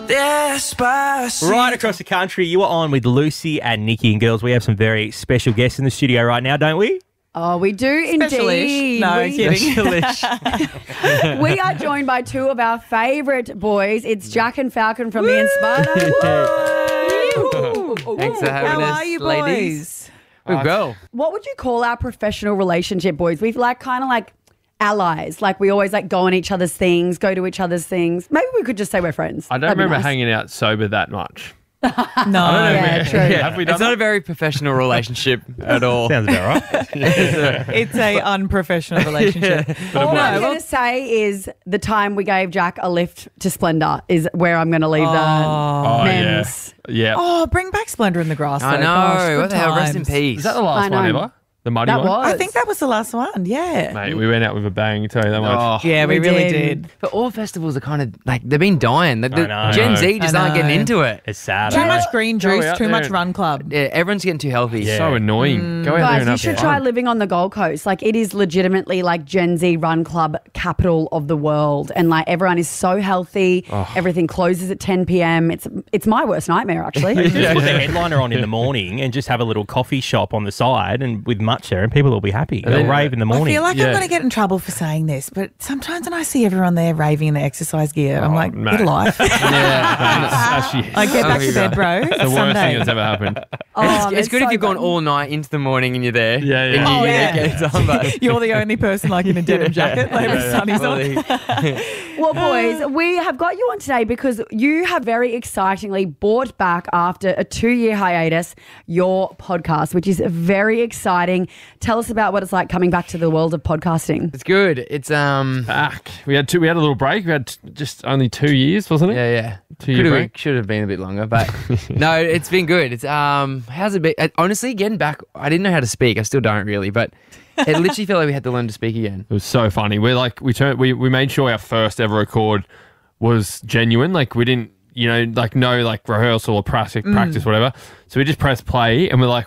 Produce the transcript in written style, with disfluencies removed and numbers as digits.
Despacito. Right across the country, you are on with Lucy and Nikki. And girls, we have some very special guests in the studio right now, don't we? Oh, we do indeed. No, kidding. We are joined by two of our favourite boys. It's Jack and Falcon from the Inspire. Thanks for having us, How are you, ladies. boys? We'll go. What would you call our professional relationship, boys? We've kind of allies. Like we always go on each other's things, go to each other's things. Maybe we could just say we're friends. I don't That'd be remember nice. hanging out sober that much. No. Yeah, true. Have we done It's not a very professional relationship at all. Sounds about right. It's a unprofessional relationship. All I'm going to say is the time we gave Jack a lift to Splendor is where I'm going to leave the Oh, memes. yeah. Oh, bring back Splendor in the Grass. I though. know. Gosh, good What the hell? Rest in times. peace. Is that the last I one know. ever? The muddy That one? was. I think that was the last one. Yeah. Mate, we went out with a bang, tell you that much. Oh, Yeah, we We really did. did. but all festivals are kind of they've been dying. The know. Gen Z just I aren't getting know. into it. It's sad. Too isn't much it? green Go juice, out too there much and- run club. Yeah, everyone's getting too healthy. Yeah. So annoying. Go out there Guys, and you have should fun. try living on the Gold Coast. It is legitimately Gen Z run club capital of the world. And everyone is so healthy. Everything closes at 10 p.m. It's my worst nightmare, actually. You just put the headliner on in the morning and just have a little coffee shop on the side and with matcha and people will be happy. They'll then- rave in the I morning. feel like Yeah. I'm going to get in trouble for saying this, but sometimes when I see everyone there raving in their exercise gear, I'm like, mate. good life. Actually, I get back Oh, to bed, bro. the worst Sunday. thing that's ever happened. Oh, It's good so if you've gone good. all night into the morning and you're there. Yeah, yeah. And Oh, you yeah. get it on, but You're the only person in a denim jacket. The sunny's on. Well, boys, we have got you on today because you have very excitingly brought back after a 2-year hiatus your podcast, which is very exciting. Tell us about what it's like coming back to the world of podcasting. It's good. It's Back. We had a little break. We had just only 2 years, wasn't it? yeah. 2-year break. Should have been a bit longer, but no, it's been good. It's how's it been? Honestly, getting back, I didn't know how to speak. I still don't really, but it literally felt like we had to learn to speak again. It was so funny. We made sure our first ever record was genuine. We didn't, no rehearsal or practice, whatever. So we just pressed play and we're like,